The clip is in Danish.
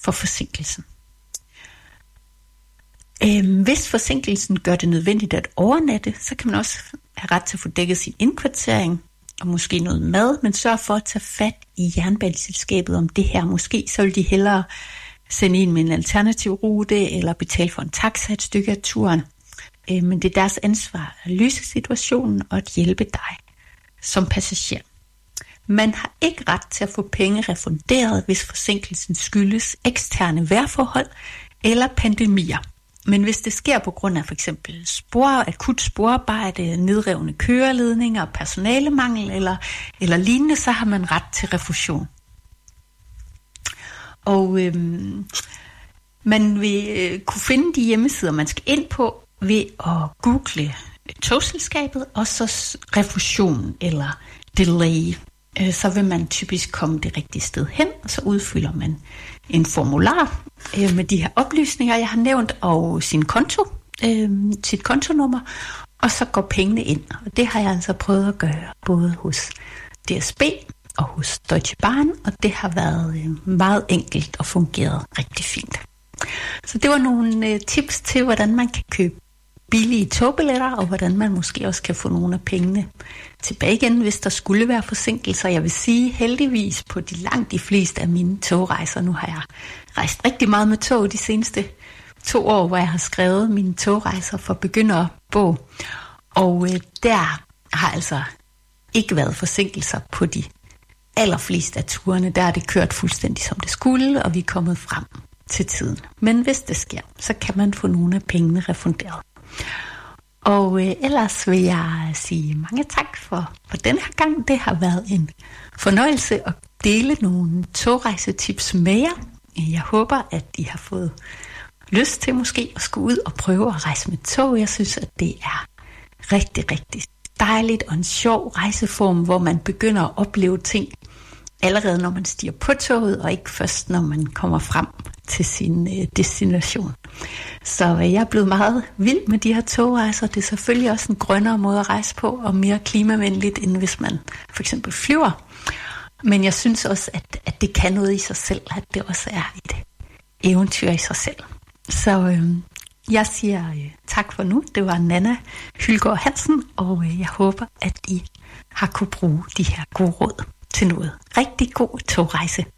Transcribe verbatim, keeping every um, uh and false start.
for forsinkelsen. Øhm, hvis forsinkelsen gør det nødvendigt at overnatte, så kan man også have ret til at få dækket sin indkvartering og måske noget mad, men sørg for at tage fat i jernbaneselskabet om det her. Måske så vil de hellere sende en med en alternativ rute eller betale for en taxa et stykke af turen. Øh, men det er deres ansvar at løse situationen og at hjælpe dig som passager. Man har ikke ret til at få penge refunderet, hvis forsinkelsen skyldes eksterne vejrforhold eller pandemier. Men hvis det sker på grund af for eksempel spor, akut sporarbejde, nedrevne køreledninger, personalemangel eller, eller lignende, så har man ret til refusion. Og øhm, man vil øh, kunne finde de hjemmesider, man skal ind på ved at google togselskabet og så refusion eller delay. Øh, så vil man typisk komme det rigtige sted hen, og så udfylder man en formular øh, med de her oplysninger, jeg har nævnt, og sin konto, øh, sit kontonummer, og så går pengene ind. Og det har jeg altså prøvet at gøre både hos D S B og hos Deutsche Bahn, og det har været øh, meget enkelt og fungeret rigtig fint. Så det var nogle øh, tips til, hvordan man kan købe billige togbilletter, og hvordan man måske også kan få nogle af pengene tilbage igen, hvis der skulle være forsinkelser. Jeg vil sige heldigvis på de langt de fleste af mine togrejser. Nu har jeg rejst rigtig meget med tog de seneste to år, hvor jeg har skrevet mine togrejser for begynderbog. Og øh, der har altså ikke været forsinkelser på de allerfleste af turene. Der er det kørt fuldstændig som det skulle, og vi er kommet frem til tiden. Men hvis det sker, så kan man få nogle af pengene refunderet. Og øh, ellers vil jeg sige mange tak for, for den her gang. Det har været en fornøjelse at dele nogle togrejsetips med jer. Jeg håber, at I har fået lyst til måske at skulle ud og prøve at rejse med tog. Jeg synes, at det er rigtig, rigtig dejligt og en sjov rejseform, hvor man begynder at opleve ting allerede når man stiger på toget, og ikke først når man kommer frem til sin øh, destination. Så øh, jeg er blevet meget vild med de her togrejser. Det er selvfølgelig også en grønnere måde at rejse på, og mere klimavenligt, end hvis man for eksempel flyver. Men jeg synes også, at, at det kan noget i sig selv, at det også er et eventyr i sig selv. Så øh, jeg siger øh, tak for nu. Det var Nanna Hylgaard Hansen, og øh, jeg håber, at I har kunne bruge de her gode råd til noget. Rigtig god togrejse.